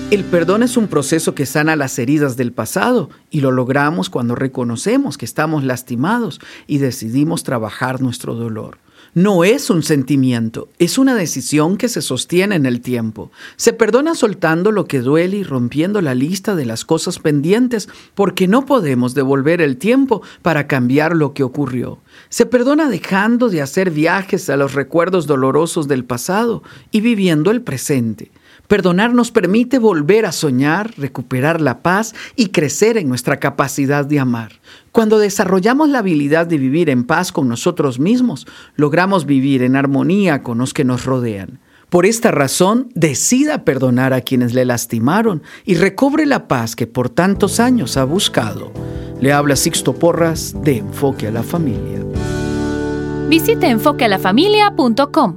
El perdón es un proceso que sana las heridas del pasado y lo logramos cuando reconocemos que estamos lastimados y decidimos trabajar nuestro dolor. No es un sentimiento, es una decisión que se sostiene en el tiempo. Se perdona soltando lo que duele y rompiendo la lista de las cosas pendientes porque no podemos devolver el tiempo para cambiar lo que ocurrió. Se perdona dejando de hacer viajes a los recuerdos dolorosos del pasado y viviendo el presente. Perdonar nos permite volver a soñar, recuperar la paz y crecer en nuestra capacidad de amar. Cuando desarrollamos la habilidad de vivir en paz con nosotros mismos, logramos vivir en armonía con los que nos rodean. Por esta razón, decida perdonar a quienes le lastimaron y recobre la paz que por tantos años ha buscado. Le habla Sixto Porras de Enfoque a la Familia. Visite enfoquealafamilia.com.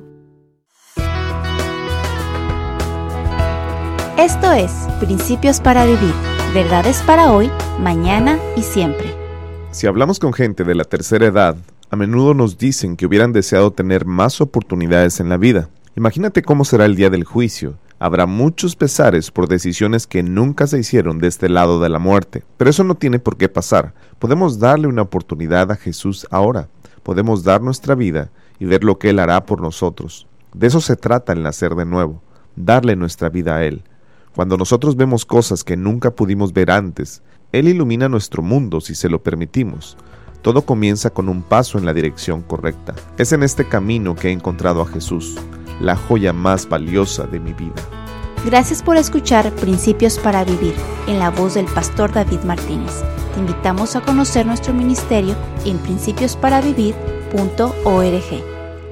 Esto es Principios para Vivir, verdades para hoy, mañana y siempre. Si hablamos con gente de la tercera edad, a menudo nos dicen que hubieran deseado tener más oportunidades en la vida. Imagínate cómo será el día del juicio. Habrá muchos pesares por decisiones que nunca se hicieron de este lado de la muerte. Pero eso no tiene por qué pasar. Podemos darle una oportunidad a Jesús ahora. Podemos dar nuestra vida y ver lo que Él hará por nosotros. De eso se trata el nacer de nuevo, darle nuestra vida a Él. Cuando nosotros vemos cosas que nunca pudimos ver antes, Él ilumina nuestro mundo si se lo permitimos. Todo comienza con un paso en la dirección correcta. Es en este camino que he encontrado a Jesús, la joya más valiosa de mi vida. Gracias por escuchar Principios para Vivir, en la voz del pastor David Martínez. Te invitamos a conocer nuestro ministerio en principiosparavivir.org.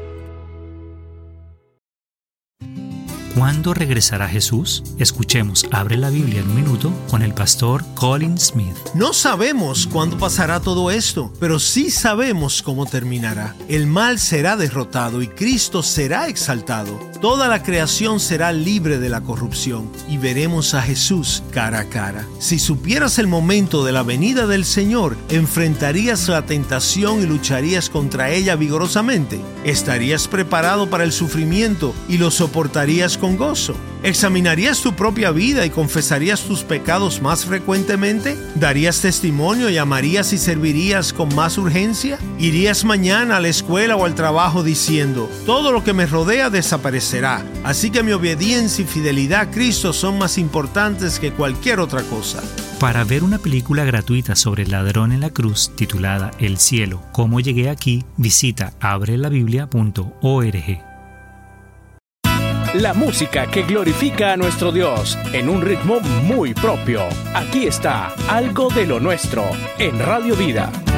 ¿Cuándo regresará Jesús? Escuchemos Abre la Biblia en un minuto con el pastor Colin Smith. No sabemos cuándo pasará todo esto, pero sí sabemos cómo terminará. El mal será derrotado y Cristo será exaltado. Toda la creación será libre de la corrupción y veremos a Jesús cara a cara. Si supieras el momento de la venida del Señor, ¿enfrentarías la tentación y lucharías contra ella vigorosamente? ¿Estarías preparado para el sufrimiento y lo soportarías con gozo? ¿Examinarías tu propia vida y confesarías tus pecados más frecuentemente? ¿Darías testimonio y amarías y servirías con más urgencia? ¿Irías mañana a la escuela o al trabajo diciendo: todo lo que me rodea desaparecerá, así que mi obediencia y fidelidad a Cristo son más importantes que cualquier otra cosa? Para ver una película gratuita sobre el ladrón en la cruz titulada El cielo, ¿cómo llegué aquí?, visita abrelabiblia.org. La música que glorifica a nuestro Dios en un ritmo muy propio. Aquí está Algo de lo Nuestro en Radio Vida.